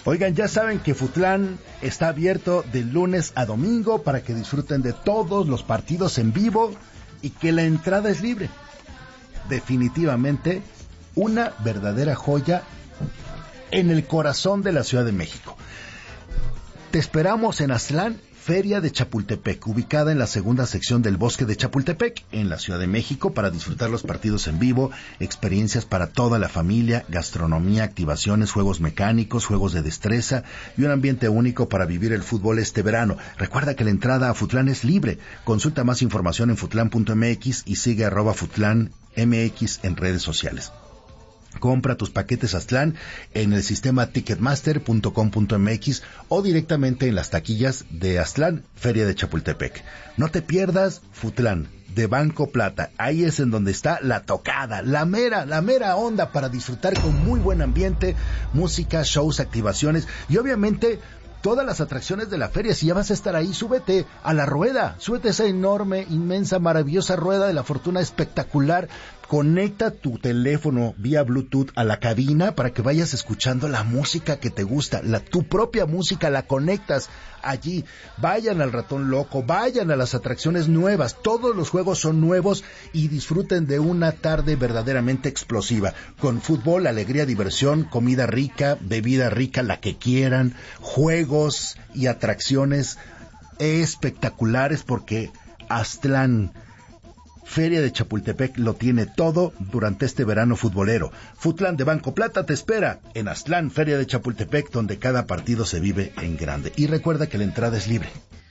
Oigan, ya saben que Futlán está abierto de lunes a domingo para que disfruten de todos los partidos en vivo y que la entrada es libre. Definitivamente una verdadera joya en el corazón de la Ciudad de México. Te esperamos en Aztlán, Feria de Chapultepec, ubicada en la segunda sección del Bosque de Chapultepec, en la Ciudad de México, para disfrutar los partidos en vivo, experiencias para toda la familia, gastronomía, activaciones, juegos mecánicos, juegos de destreza y un ambiente único para vivir el fútbol este verano. Recuerda que la entrada a Futlán es libre. Consulta más información en futlan.mx y sigue @futlanmx en redes sociales. Compra tus paquetes Aztlán en el sistema ticketmaster.com.mx o directamente en las taquillas de Aztlán, Feria de Chapultepec. No te pierdas Futlán de Banco Plata. Ahí es en donde está la tocada, la mera onda para disfrutar con muy buen ambiente, música, shows, activaciones y obviamente todas las atracciones de la feria. Si ya vas a estar ahí, súbete a la rueda, súbete a esa enorme, inmensa, maravillosa rueda de la fortuna espectacular. Conecta tu teléfono vía Bluetooth a la cabina para que vayas escuchando la música que te gusta, tu propia música, la conectas allí. Vayan al Ratón Loco, vayan a las atracciones nuevas, todos los juegos son nuevos y disfruten de una tarde verdaderamente explosiva, con fútbol, alegría, diversión, comida rica, bebida rica, la que quieran, juegos y atracciones espectaculares, porque Aztlán, Feria de Chapultepec lo tiene todo durante este verano futbolero. Futlán de Banco Plata te espera en Aztlán, Feria de Chapultepec, donde cada partido se vive en grande. Y recuerda que la entrada es libre.